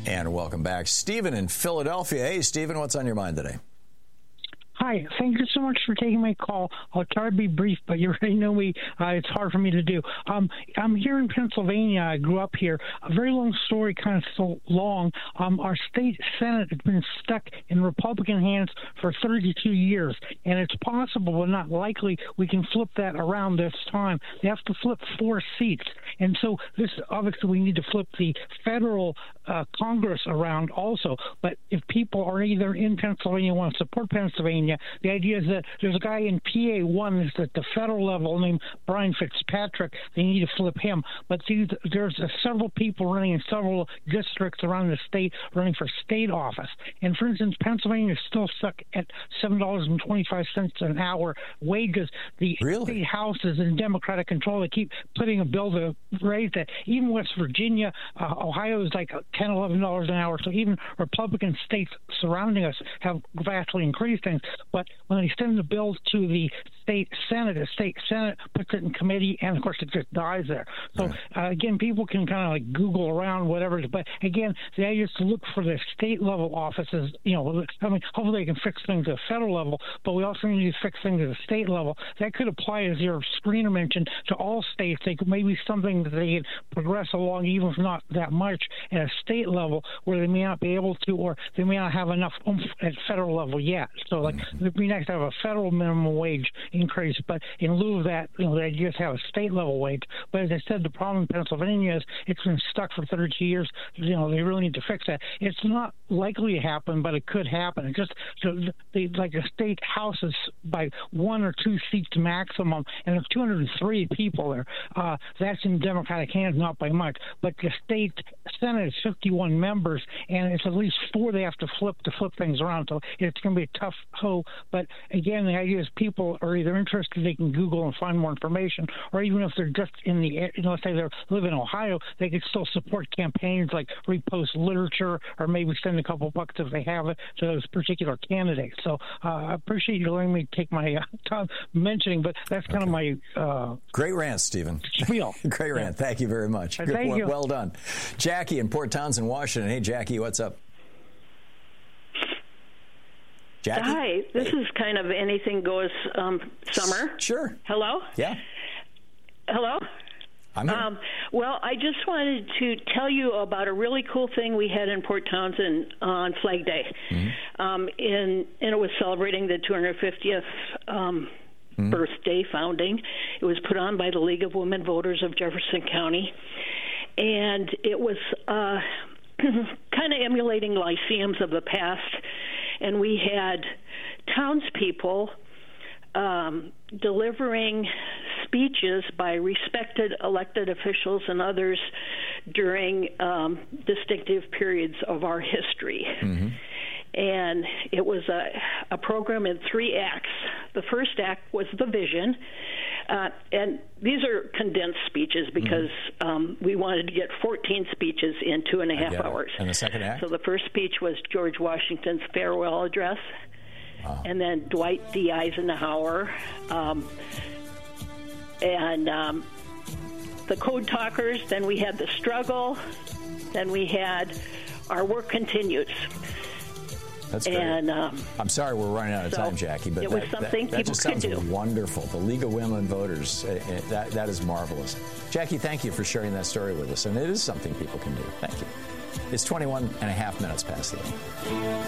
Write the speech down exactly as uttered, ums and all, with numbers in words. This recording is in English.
And welcome back. Stephen in Philadelphia. Hey, Stephen, what's on your mind today? Hi, thank you so much for taking my call. I'll try to be brief, but you already know me. Uh, it's hard for me to do. Um, I'm here in Pennsylvania. I grew up here. A very long story, kind of so long. Um, our state Senate has been stuck in Republican hands for thirty-two years, and it's possible, but not likely, we can flip that around this time. They have to flip four seats, and so this obviously we need to flip the federal uh, Congress around also. But if people are either in Pennsylvania and want to support Pennsylvania, the idea is that there's a guy in P A one that's at the federal level named Brian Fitzpatrick. They need to flip him. But these, there's uh, several people running in several districts around the state running for state office. And, for instance, Pennsylvania is still stuck at seven dollars and twenty-five cents an hour wages. The really? state house is in Democratic control. They keep putting a bill to raise that. Even West Virginia, uh, Ohio is like ten dollars, eleven dollars an hour. So even Republican states surrounding us have vastly increased things. But when they send the bill to the state Senate, the state Senate puts it in committee, and, of course, it just dies there. So, uh, again, people can kind of like Google around, whatever. But, again, the idea is to look for the state-level offices. You know, I mean, hopefully they can fix things at the federal level, but we also need to fix things at the state level. That could apply, as your screener mentioned, to all states. They could maybe something that they can progress along, even if not that much, at a state level where they may not be able to, or they may not have enough oomph at federal level yet. So, like, it'd be nice to have a federal minimum wage increase, but in lieu of that, you know, they just have a state level wage. But as I said, the problem in Pennsylvania is it's been stuck for thirty-two years. You know, they really need to fix that. It's not likely to happen, but it could happen. It just so the, like the state house is by one or two seats maximum, and there's two hundred three people there. Uh, that's in Democratic hands, not by much. But the state Senate is fifty-one members, and it's at least four they have to flip to flip things around. So it's going to be a tough hoe. But again, the idea is people are either interested, they can Google and find more information, or even if they're just in the, you know, let's say they live in Ohio, they could still support campaigns like repost literature, or maybe send a couple bucks if they have it to those particular candidates. So uh, I appreciate you letting me take my uh, time mentioning, but that's kind okay. of my uh, great rant, Stephen. Spiel. Great rant. Yeah. Thank you very much. Thank Good, you. Well done, Jackie in Port Townsend, Washington. Hey, Jackie, what's up? Jackie? Hi, this hey. is kind of anything goes um, summer. Sure. Hello? Yeah. Hello? I'm here. Um, well, I just wanted to tell you about a really cool thing we had in Port Townsend on Flag Day. Mm-hmm. Um, in, and it was celebrating the two hundred fiftieth um, mm-hmm. birthday founding. It was put on by the League of Women Voters of Jefferson County. And it was uh, kind of emulating lyceums of the past. And we had townspeople um, delivering speeches by respected elected officials and others during um, distinctive periods of our history. Mm-hmm. And it was a, a program in three acts. The first act was the vision. Uh, and these are condensed speeches because mm-hmm. um, we wanted to get fourteen speeches in two and a half hours. And the second act? So the first speech was George Washington's farewell address. Wow. And then Dwight D. Eisenhower. Um, and um, the Code Talkers. Then we had the struggle. Then we had Our Work Continues. That's great. And, um, I'm sorry we're running out of so time, Jackie, but it that, was something that, that people just could sounds do. Wonderful. The League of Women Voters, uh, uh, that, that is marvelous. Jackie, thank you for sharing that story with us, and it is something people can do. Thank you. It's twenty-one and a half minutes past the hour.